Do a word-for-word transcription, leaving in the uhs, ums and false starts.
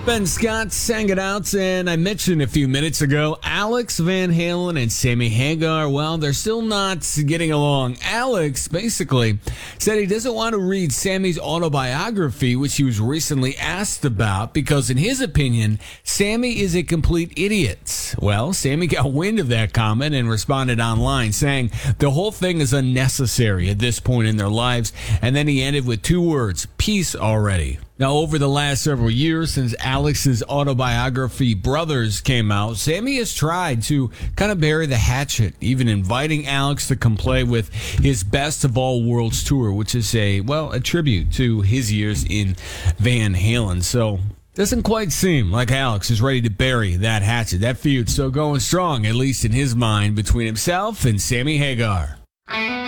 Ben Scott sang it out, and I mentioned a few minutes ago, Alex Van Halen and Sammy Hagar, well, they're still not getting along. Alex basically said he doesn't want to read Sammy's autobiography, which he was recently asked about, because in his opinion, Sammy is a complete idiot. Well, Sammy got wind of that comment and responded online, saying the whole thing is unnecessary at this point in their lives, and then he ended with two words, peace already. Now, over the last several years, since Alex's autobiography, Brothers, came out, Sammy has tried to kind of bury the hatchet, even inviting Alex to come play with his Best of All Worlds tour, which is a, well, a tribute to his years in Van Halen. So, doesn't quite seem like Alex is ready to bury that hatchet. That feud's still going strong, at least in his mind, between himself and Sammy Hagar.